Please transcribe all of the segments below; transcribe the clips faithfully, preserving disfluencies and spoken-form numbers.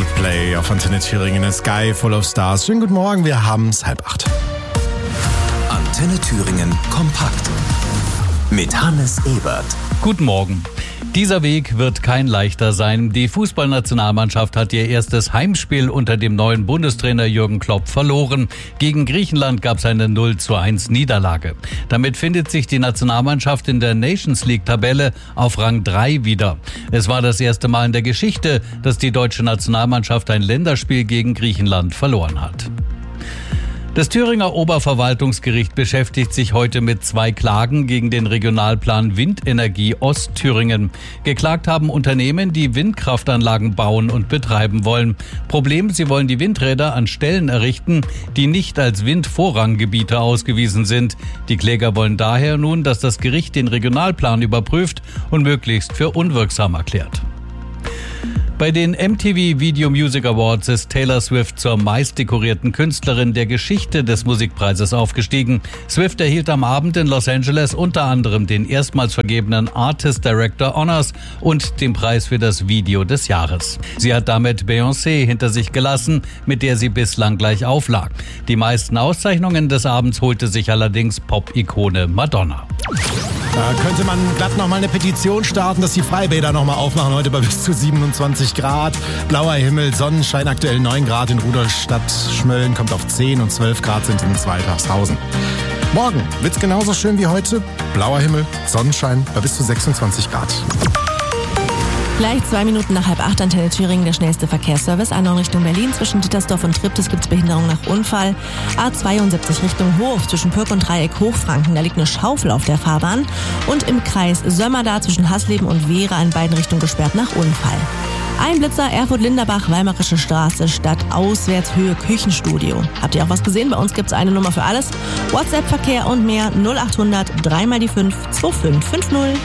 Coldplay auf Antenne Thüringen, a Sky full of stars. Schönen guten Morgen, wir haben's halb acht. Antenne Thüringen kompakt mit Hannes Ebert. Guten Morgen. Dieser Weg wird kein leichter sein. Die Fußballnationalmannschaft hat ihr erstes Heimspiel unter dem neuen Bundestrainer Jürgen Klopp verloren. Gegen Griechenland gab es eine null zu eins Niederlage. Damit findet sich die Nationalmannschaft in der Nations League-Tabelle auf Rang drei wieder. Es war das erste Mal in der Geschichte, dass die deutsche Nationalmannschaft ein Länderspiel gegen Griechenland verloren hat. Das Thüringer Oberverwaltungsgericht beschäftigt sich heute mit zwei Klagen gegen den Regionalplan Windenergie Ostthüringen. Geklagt haben Unternehmen, die Windkraftanlagen bauen und betreiben wollen. Problem, sie wollen die Windräder an Stellen errichten, die nicht als Windvorranggebiete ausgewiesen sind. Die Kläger wollen daher nun, dass das Gericht den Regionalplan überprüft und möglichst für unwirksam erklärt. Bei den M T V Video Music Awards ist Taylor Swift zur meistdekorierten Künstlerin der Geschichte des Musikpreises aufgestiegen. Swift erhielt am Abend in Los Angeles unter anderem den erstmals vergebenen Artist Director Honors und den Preis für das Video des Jahres. Sie hat damit Beyoncé hinter sich gelassen, mit der sie bislang gleich auflag. Die meisten Auszeichnungen des Abends holte sich allerdings Pop-Ikone Madonna. Da könnte man glatt nochmal eine Petition starten, dass die Freibäder nochmal aufmachen, heute bei bis zu siebenundzwanzig Grad. Blauer Himmel, Sonnenschein, aktuell neun Grad in Rudolstadt. Schmölln kommt auf zehn und zwölf Grad sind in Zweitagshausen. Morgen wird's genauso schön wie heute. Blauer Himmel, Sonnenschein bei bis zu sechsundzwanzig Grad. Gleich zwei Minuten nach halb acht, Antenne Thüringen, der schnellste Verkehrsservice. Einmal Richtung Berlin, zwischen Dittersdorf und Triptis gibt es Behinderung nach Unfall. A zweiundsiebzig Richtung Hof, zwischen Pürk und Dreieck Hochfranken, da liegt eine Schaufel auf der Fahrbahn. Und im Kreis Sömmerda zwischen Hasleben und Wehra in beiden Richtungen gesperrt nach Unfall. Ein Blitzer, Erfurt-Linderbach, Weimarische Straße, Stadt Auswärtshöhe, Küchenstudio. Habt ihr auch was gesehen? Bei uns gibt's eine Nummer für alles. WhatsApp-Verkehr und mehr null achthundert drei mal die fünf zwei fünf fünf null.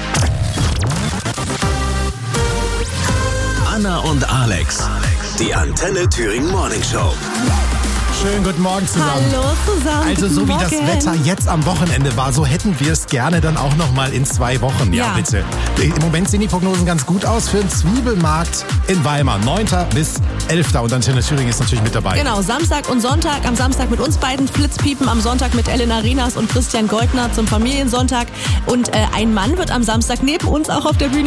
Anna und Alex, die Antenne Thüringen Morning Show. Schönen guten Morgen zusammen. Hallo zusammen. Also so wie Morgen. das Wetter jetzt am Wochenende war, so hätten wir es gerne dann auch noch mal in zwei Wochen. Ja, Ja. bitte. Im Moment sehen die Prognosen ganz gut aus für den Zwiebelmarkt in Weimar. neunten bis elften Und Antenne Thüringen ist natürlich mit dabei. Genau, Samstag und Sonntag. Am Samstag mit uns beiden Flitzpiepen, am Sonntag mit Elena Rinas und Christian Goldner zum Familiensonntag. Und äh, ein Mann wird am Samstag neben uns auch auf der Bühne